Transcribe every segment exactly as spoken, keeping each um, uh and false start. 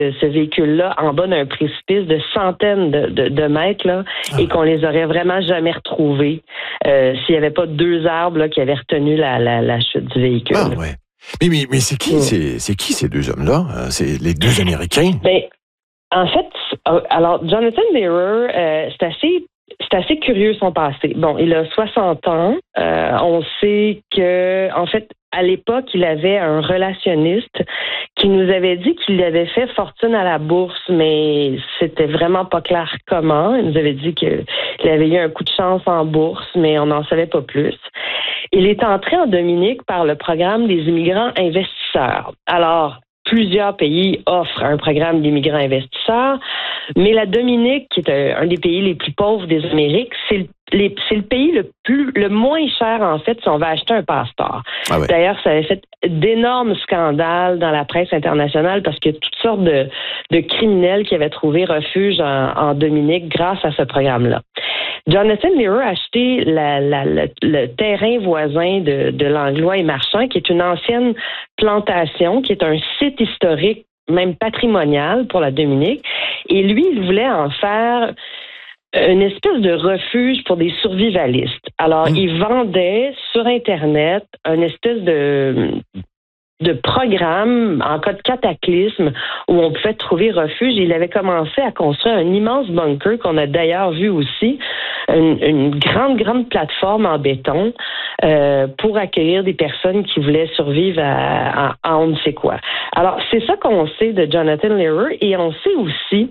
ce véhicule-là en bas d'un précipice de centaines de, de, de mètres là, ah. et qu'on les aurait vraiment jamais retrouvés euh, s'il n'y avait pas deux arbres là, qui avaient retenu la, la, la chute du véhicule. Ah ouais. Mais, mais, mais c'est qui, mmh. c'est, c'est qui ces deux hommes-là? C'est les deux Américains? Ben, en fait, alors Jonathan Lehrer, euh, c'est assez C'est assez curieux son passé. Bon, il a soixante ans. Euh, on sait que, en fait, à l'époque, il avait un relationniste qui nous avait dit qu'il avait fait fortune à la bourse, mais c'était vraiment pas clair comment. Il nous avait dit qu'il avait eu un coup de chance en bourse, mais on n'en savait pas plus. Il est entré en Dominique par le programme des immigrants investisseurs. Alors, plusieurs pays offrent un programme d'immigrants investisseurs, mais la Dominique, qui est un, un des pays les plus pauvres des Amériques, c'est le, les, c'est le pays le plus le moins cher, en fait, si on va acheter un passeport. Ah ouais. D'ailleurs, ça avait fait d'énormes scandales dans la presse internationale parce qu'il y a toutes sortes de, de criminels qui avaient trouvé refuge en, en Dominique grâce à ce programme-là. Jonathan Lehrer a acheté la, la, la, le terrain voisin de, de Langlois et Marchand, qui est une ancienne plantation, qui est un site historique, même patrimonial pour la Dominique. Et lui, il voulait en faire une espèce de refuge pour des survivalistes. Alors, mmh. il vendait sur Internet une espèce de... de programme en cas de cataclysme où on pouvait trouver refuge. Il avait commencé à construire un immense bunker qu'on a d'ailleurs vu aussi, une, une grande, grande plateforme en béton euh, pour accueillir des personnes qui voulaient survivre à, à, à on ne sait quoi. Alors, c'est ça qu'on sait de Jonathan Lehrer et on sait aussi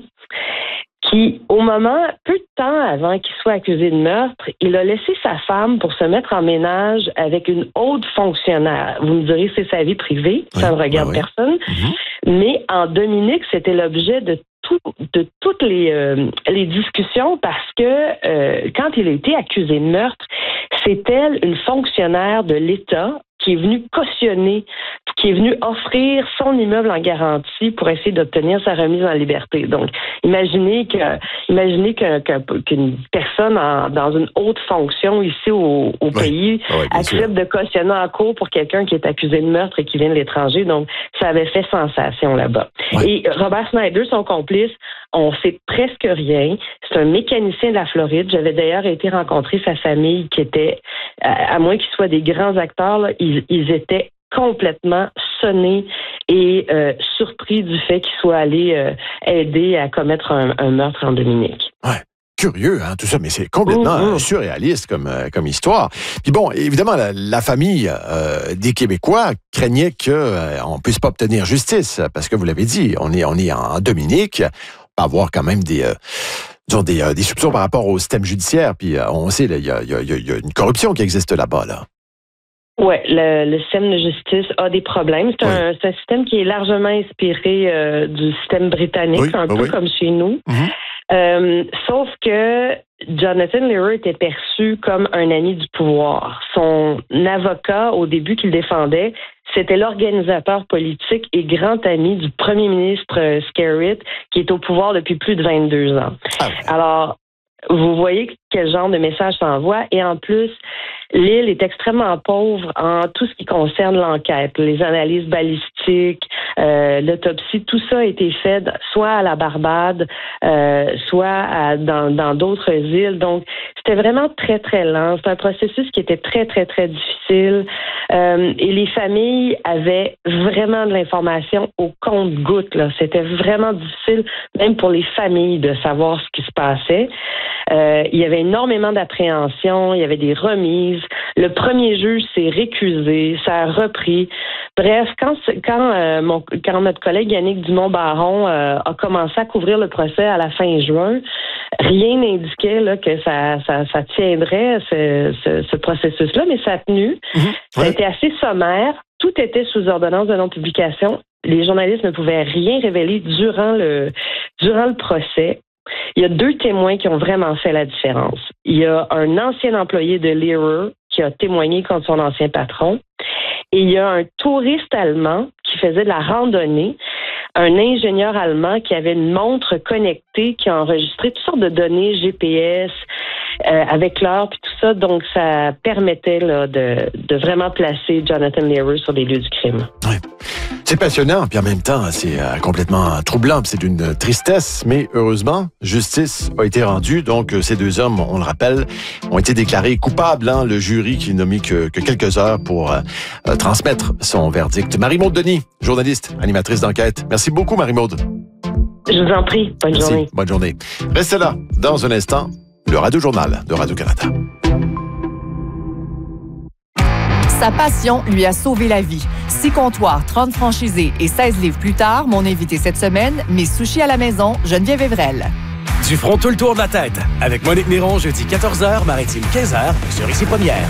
qui, au moment, peu de temps avant qu'il soit accusé de meurtre, il a laissé sa femme pour se mettre en ménage avec une haute fonctionnaire. Vous me direz, c'est sa vie privée, oui, ça ne regarde oui, oui. personne. Mm-hmm. Mais en Dominique, c'était l'objet de tout, de toutes les, euh, les discussions parce que euh, quand il a été accusé de meurtre, c'est elle, une fonctionnaire de l'État, qui est venue cautionner, qui est venue offrir son immeuble en garantie pour essayer d'obtenir sa remise en liberté. Donc, imaginez que, imaginez que, que, qu'une personne en, dans une haute fonction ici au, au oui. pays oui, accepte sûr. de cautionner en cours pour quelqu'un qui est accusé de meurtre et qui vient de l'étranger. Donc, ça avait fait sensation là-bas. Oui. Et Robert Snyder, son complice, on sait presque rien. C'est un mécanicien de la Floride. J'avais d'ailleurs été rencontrer sa famille qui était, à, à moins qu'ils soient des grands acteurs, là, ils, ils étaient complètement sonnés et euh, surpris du fait qu'ils soient allés euh, aider à commettre un, un meurtre en Dominique. Ouais. Curieux, hein, tout ça, mais c'est complètement mmh, mmh. surréaliste comme, euh, comme histoire. Puis bon, évidemment, la, la famille euh, des Québécois craignait qu'on euh, ne puisse pas obtenir justice, parce que vous l'avez dit, on est, on est en Dominique, on peut avoir quand même des... Euh, disons des, euh, des soupçons par rapport au système judiciaire, puis euh, on sait, il y a, y, a, y a une corruption qui existe là-bas, là. Oui, le, le système de justice a des problèmes. C'est, oui. un, c'est un système qui est largement inspiré euh, du système britannique, oui, un peu oui. comme chez nous. Mm-hmm. Euh, sauf que Jonathan Lehrer était perçu comme un ami du pouvoir. Son avocat, au début qu'il défendait, c'était l'organisateur politique et grand ami du premier ministre Skerritt, qui est au pouvoir depuis plus de vingt-deux ans. Ah ouais. Alors, vous voyez quel genre de message ça envoie. Et en plus, l'île est extrêmement pauvre en tout ce qui concerne l'enquête. Les analyses balistiques, euh, l'autopsie, tout ça a été fait soit à la Barbade, euh, soit à, dans, dans d'autres îles. Donc, c'était vraiment très, très lent. C'est un processus qui était très, très, très difficile. Euh, et les familles avaient vraiment de l'information au compte-gouttes, là. C'était vraiment difficile, même pour les familles, de savoir ce qui se passait. Euh, il y avait énormément d'appréhension, il y avait des remises. Le premier juge s'est récusé, ça a repris. Bref, quand quand euh, mon quand notre collègue Yannick Dumont-Baron euh, a commencé à couvrir le procès à la fin juin, rien n'indiquait là que ça ça, ça tiendrait ce, ce, ce processus-là, mais ça a tenu. Mmh, ça a ouais. été assez sommaire. Tout était sous ordonnance de non-publication. Les journalistes ne pouvaient rien révéler durant le durant le procès. Il y a deux témoins qui ont vraiment fait la différence. Il y a un ancien employé de Lehrer qui a témoigné contre son ancien patron. Et il y a un touriste allemand qui faisait de la randonnée, un ingénieur allemand qui avait une montre connectée qui a enregistré toutes sortes de données G P S euh, avec l'heure puis tout ça. Donc, ça permettait là, de, de vraiment placer Jonathan Lehrer sur les lieux du crime. Oui. C'est passionnant, puis en même temps, c'est euh, complètement troublant, c'est d'une tristesse, mais heureusement, justice a été rendue. Donc, euh, ces deux hommes, on le rappelle, ont été déclarés coupables. Hein, le jury qui n'a mis que, que quelques heures pour euh, euh, transmettre son verdict. Marie-Maude Denis, journaliste, animatrice d'enquête. Merci beaucoup, Marie-Maude. Je vous en prie. Bonne Merci. journée. Bonne journée. Restez là. Dans un instant, le Radio-Journal de Radio-Canada. Sa passion lui a sauvé la vie. Six comptoirs, trente franchisés et seize livres plus tard, mon invité cette semaine, mes sushis à la maison, Geneviève Evrel. Du front tout le tour de la tête. Avec Monique Néron, jeudi quatorze heures, Maritime quinze heures, sur Ici Première.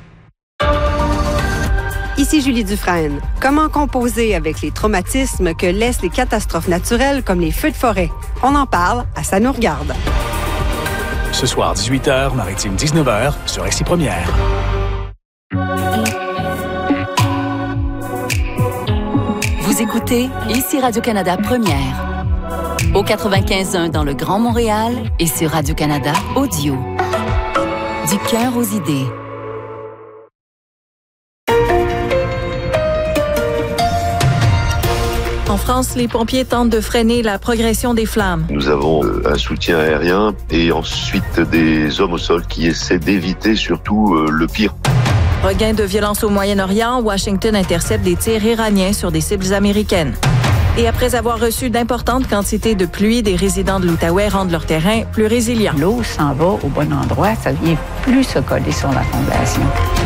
Ici Julie Dufresne. Comment composer avec les traumatismes que laissent les catastrophes naturelles comme les feux de forêt? On en parle à Ça nous regarde. Ce soir, dix-huit heures, Maritime dix-neuf heures, sur Ici Première. Vous écoutez Ici Radio-Canada Première. Au quatre-vingt-quinze un dans le Grand Montréal et sur Radio-Canada Audio. Du cœur aux idées. En France, les pompiers tentent de freiner la progression des flammes. Nous avons euh, un soutien aérien et ensuite des hommes au sol qui essaient d'éviter surtout euh, le pire. Regain de violence au Moyen-Orient, Washington intercepte des tirs iraniens sur des cibles américaines. Et après avoir reçu d'importantes quantités de pluie, des résidents de l'Outaouais rendent leur terrain plus résilient. L'eau s'en va au bon endroit, ça vient plus se coller sur la fondation.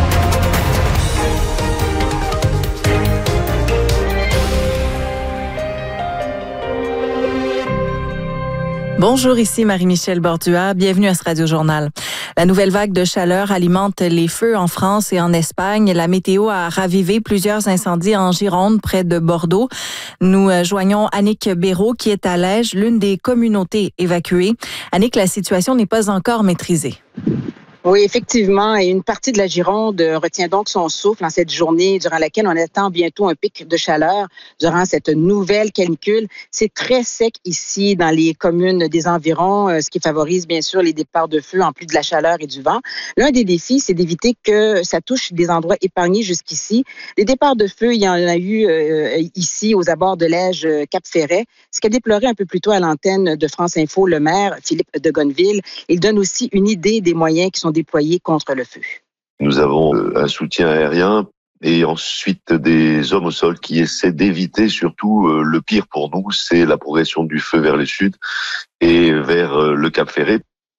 Bonjour, ici Marie-Michel Bordua. Bienvenue à ce Radio-Journal. La nouvelle vague de chaleur alimente les feux en France et en Espagne. La météo a ravivé plusieurs incendies en Gironde, près de Bordeaux. Nous joignons Annick Béraud, qui est à Lège, l'une des communautés évacuées. Annick, la situation n'est pas encore maîtrisée. Oui, effectivement. Et une partie de la Gironde retient donc son souffle en cette journée durant laquelle on attend bientôt un pic de chaleur durant cette nouvelle canicule. C'est très sec ici dans les communes des environs, ce qui favorise bien sûr les départs de feu en plus de la chaleur et du vent. L'un des défis, c'est d'éviter que ça touche des endroits épargnés jusqu'ici. Les départs de feu, il y en a eu euh, ici aux abords de Lège, Cap-Ferret. Ce qu'a déploré un peu plus tôt à l'antenne de France Info, le maire Philippe de Gonneville. Il donne aussi une idée des moyens qui sont déployés contre le feu. Nous avons un soutien aérien et ensuite des hommes au sol qui essaient d'éviter surtout euh, le pire pour nous, c'est la progression du feu vers le sud et vers euh, le Cap-Ferret.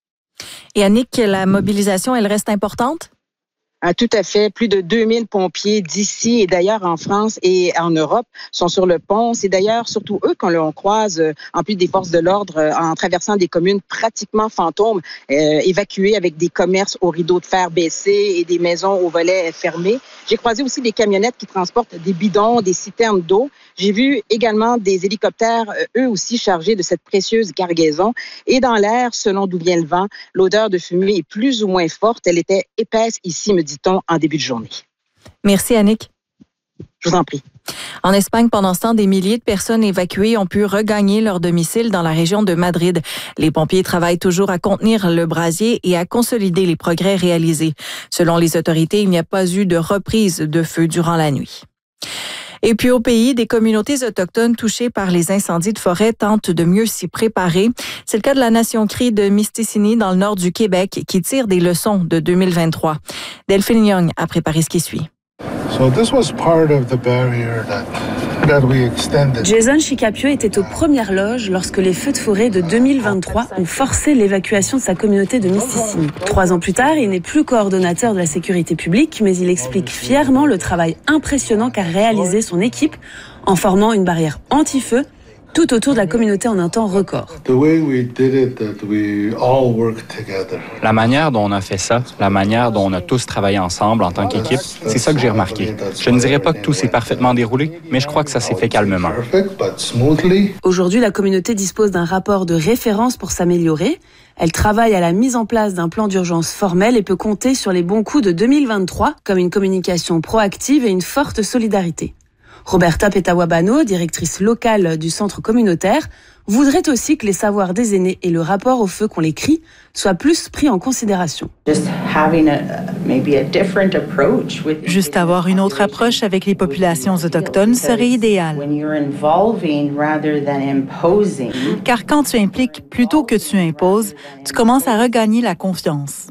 Et Annick, la mobilisation, elle reste importante? Ah, tout à fait. Plus de deux mille pompiers d'ici et d'ailleurs en France et en Europe sont sur le pont. C'est d'ailleurs surtout eux qu'on l'on croise, euh, en plus des forces de l'ordre, euh, en traversant des communes pratiquement fantômes, euh, évacuées avec des commerces aux rideaux de fer baissés et des maisons aux volets fermés. J'ai croisé aussi des camionnettes qui transportent des bidons, des citernes d'eau. J'ai vu également des hélicoptères, euh, eux aussi chargés de cette précieuse cargaison. Et dans l'air, selon d'où vient le vent, l'odeur de fumée est plus ou moins forte. Elle était épaisse ici, me dit-on, en début de journée. Merci, Annick. Je vous en prie. En Espagne, pendant ce temps, des milliers de personnes évacuées ont pu regagner leur domicile dans la région de Madrid. Les pompiers travaillent toujours à contenir le brasier et à consolider les progrès réalisés. Selon les autorités, il n'y a pas eu de reprise de feu durant la nuit. Et puis au pays, des communautés autochtones touchées par les incendies de forêt tentent de mieux s'y préparer. C'est le cas de la Nation Cri de Mistissini dans le nord du Québec qui tire des leçons de deux mille vingt-trois. Delphine Young a préparé ce qui suit. So this was part of the barrier that, that we extended. Jason Chicapio était aux premières loges lorsque les feux de forêt de deux mille vingt-trois ont forcé l'évacuation de sa communauté de Mistissini. Trois ans plus tard, il n'est plus coordonnateur de la sécurité publique, mais il explique fièrement le travail impressionnant qu'a réalisé son équipe en formant une barrière anti-feu tout autour de la communauté en un temps record. La manière dont on a fait ça, la manière dont on a tous travaillé ensemble en tant qu'équipe, c'est ça que j'ai remarqué. Je ne dirais pas que tout s'est parfaitement déroulé, mais je crois que ça s'est fait calmement. Aujourd'hui, la communauté dispose d'un rapport de référence pour s'améliorer. Elle travaille à la mise en place d'un plan d'urgence formel et peut compter sur les bons coups de deux mille vingt-trois, comme une communication proactive et une forte solidarité. Roberta Petawabano, directrice locale du centre communautaire, voudrait aussi que les savoirs des aînés et le rapport au feu qu'on les crie soient plus pris en considération. Juste avoir une autre approche avec les populations autochtones serait idéal. Car quand tu impliques plutôt que tu imposes, tu commences à regagner la confiance.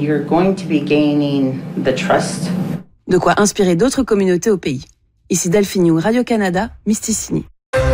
De quoi inspirer d'autres communautés au pays. Ici Delphine Young, Radio-Canada, Mysticini.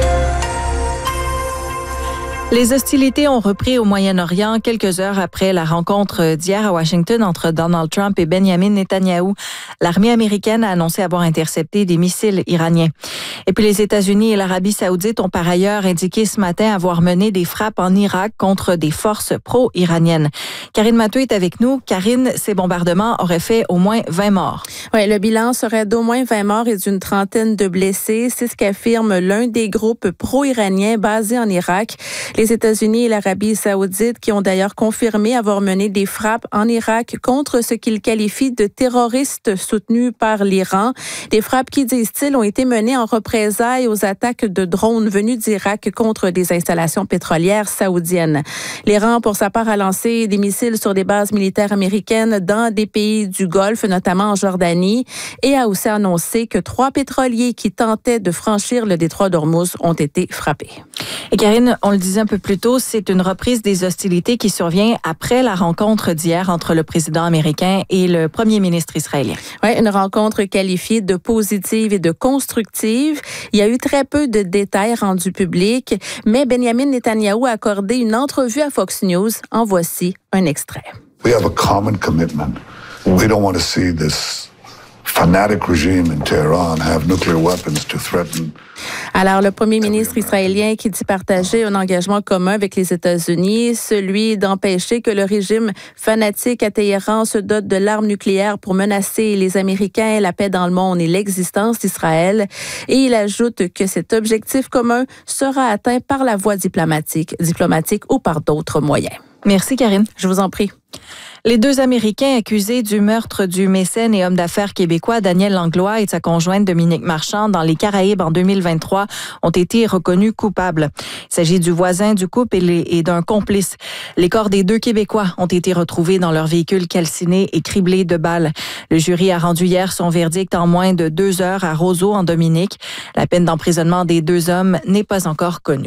Les hostilités ont repris au Moyen-Orient quelques heures après la rencontre d'hier à Washington entre Donald Trump et Benjamin Netanyahou. L'armée américaine a annoncé avoir intercepté des missiles iraniens. Et puis les États-Unis et l'Arabie saoudite ont par ailleurs indiqué ce matin avoir mené des frappes en Irak contre des forces pro-iraniennes. Karine Mathieu est avec nous. Karine, ces bombardements auraient fait au moins vingt morts. Oui, le bilan serait d'au moins vingt morts et d'une trentaine de blessés. C'est ce qu'affirme l'un des groupes pro-iraniens basés en Irak. Les États-Unis et l'Arabie saoudite qui ont d'ailleurs confirmé avoir mené des frappes en Irak contre ce qu'ils qualifient de terroristes soutenus par l'Iran. Des frappes qui, disent-ils, ont été menées en représailles aux attaques de drones venus d'Irak contre des installations pétrolières saoudiennes. L'Iran, pour sa part, a lancé des missiles sur des bases militaires américaines dans des pays du Golfe, notamment en Jordanie, et a aussi annoncé que trois pétroliers qui tentaient de franchir le détroit d'Ormuz ont été frappés. Et Karine, on le disait un peu plus tôt, c'est une reprise des hostilités qui survient après la rencontre d'hier entre le président américain et le premier ministre israélien. Oui, une rencontre qualifiée de positive et de constructive. Il y a eu très peu de détails rendus publics, mais Benjamin Netanyahou a accordé une entrevue à Fox News. En voici un extrait. We have a common commitment. We don't want to see this fanatic regime in Tehran have nuclear weapons to threaten. Alors, le premier ministre israélien qui dit partager un engagement commun avec les États-Unis, celui d'empêcher que le régime fanatique à Téhéran se dote de l'arme nucléaire pour menacer les Américains, la paix dans le monde et l'existence d'Israël. Et il ajoute que cet objectif commun sera atteint par la voie diplomatique, diplomatique ou par d'autres moyens. Merci, Karine. Je vous en prie. Les deux Américains accusés du meurtre du mécène et homme d'affaires québécois Daniel Langlois et de sa conjointe Dominique Marchand dans les Caraïbes en deux mille vingt-trois ont été reconnus coupables. Il s'agit du voisin du couple et d'un complice. Les corps des deux Québécois ont été retrouvés dans leur véhicule calciné et criblé de balles. Le jury a rendu hier son verdict en moins de deux heures à Roseau, en Dominique. La peine d'emprisonnement des deux hommes n'est pas encore connue.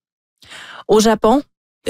Au Japon,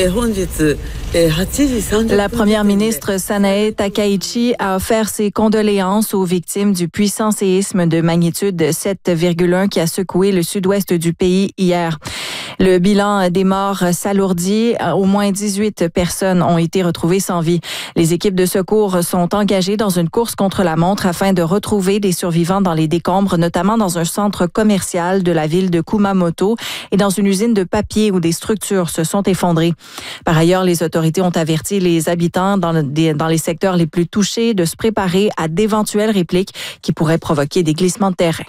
la première ministre Sanae Takaichi a offert ses condoléances aux victimes du puissant séisme de magnitude sept virgule un qui a secoué le sud-ouest du pays hier. Le bilan des morts s'alourdit. Au moins dix-huit personnes ont été retrouvées sans vie. Les équipes de secours sont engagées dans une course contre la montre afin de retrouver des survivants dans les décombres, notamment dans un centre commercial de la ville de Kumamoto et dans une usine de papier où des structures se sont effondrées. Par ailleurs, les autorités ont averti les habitants dans, le, dans les secteurs les plus touchés de se préparer à d'éventuelles répliques qui pourraient provoquer des glissements de terrain.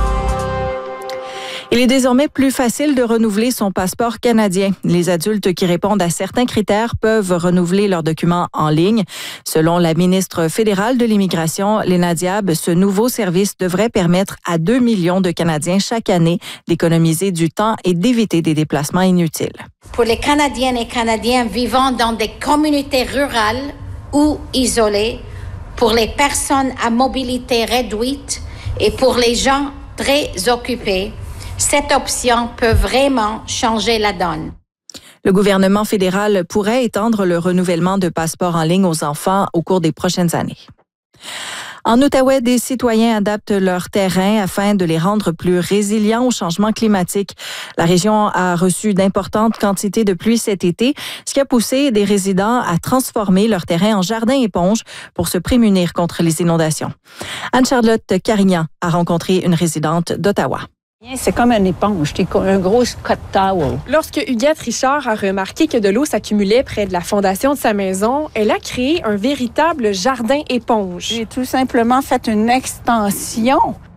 Il est désormais plus facile de renouveler son passeport canadien. Les adultes qui répondent à certains critères peuvent renouveler leurs documents en ligne. Selon la ministre fédérale de l'Immigration, Léna Diab, ce nouveau service devrait permettre à deux millions de Canadiens chaque année d'économiser du temps et d'éviter des déplacements inutiles. Pour les Canadiennes et Canadiens vivant dans des communautés rurales ou isolées, pour les personnes à mobilité réduite et pour les gens très occupés, cette option peut vraiment changer la donne. Le gouvernement fédéral pourrait étendre le renouvellement de passeports en ligne aux enfants au cours des prochaines années. En Outaouais, des citoyens adaptent leurs terrains afin de les rendre plus résilients au changement climatique. La région a reçu d'importantes quantités de pluie cet été, ce qui a poussé des résidents à transformer leurs terrains en jardins-éponges pour se prémunir contre les inondations. Anne-Charlotte Carignan a rencontré une résidente d'Ottawa. C'est comme une éponge, un gros cut towel. Lorsque Huguette Richard a remarqué que de l'eau s'accumulait près de la fondation de sa maison, elle a créé un véritable jardin-éponge. J'ai tout simplement fait une extension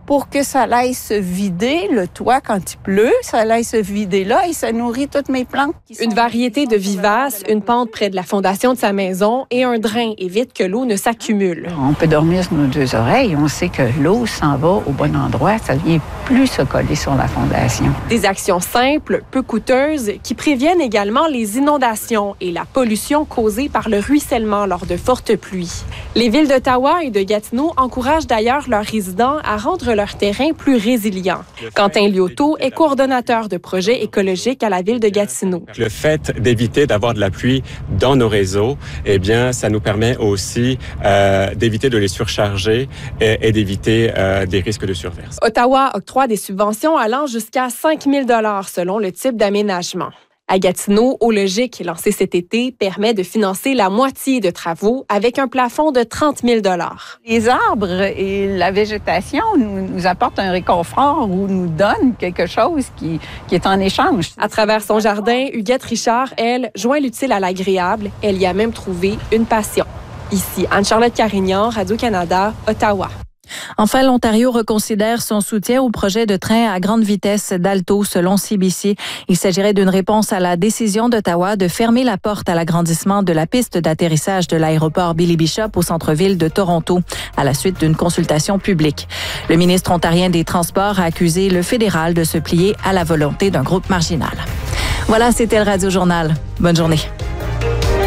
pour que ça aille se vider, le toit, quand il pleut, ça aille se vider là et ça nourrit toutes mes plantes. Une variété de vivaces, une pente près de la fondation de sa maison et un drain évite que l'eau ne s'accumule. On peut dormir sur nos deux oreilles. On sait que l'eau s'en va au bon endroit. Ça vient plus se coller sur la fondation. Des actions simples, peu coûteuses, qui préviennent également les inondations et la pollution causée par le ruissellement lors de fortes pluies. Les villes d'Ottawa et de Gatineau encouragent d'ailleurs leurs résidents à rendre leur terrain plus résilient. Quentin Liotto est coordonnateur de projets écologiques à la ville de Gatineau. Le fait d'éviter d'avoir de la pluie dans nos réseaux, eh bien, ça nous permet aussi euh, d'éviter de les surcharger et, et d'éviter euh, des risques de surverse. Ottawa octroie des subventions allant jusqu'à cinq mille dollars selon le type d'aménagement. À Gatineau, Eau-Logique, lancé cet été, permet de financer la moitié de travaux avec un plafond de trente mille dollars. Les arbres et la végétation nous, nous apportent un réconfort ou nous donnent quelque chose qui, qui est en échange. À travers son jardin, Huguette Richard, elle, joint l'utile à l'agréable. Elle y a même trouvé une passion. Ici, Anne-Charlotte Carignan, Radio-Canada, Ottawa. Enfin, l'Ontario reconsidère son soutien au projet de train à grande vitesse d'Alto, selon C B C. Il s'agirait d'une réponse à la décision d'Ottawa de fermer la porte à l'agrandissement de la piste d'atterrissage de l'aéroport Billy Bishop au centre-ville de Toronto, à la suite d'une consultation publique. Le ministre ontarien des Transports a accusé le fédéral de se plier à la volonté d'un groupe marginal. Voilà, c'était le Radio Journal. Bonne journée.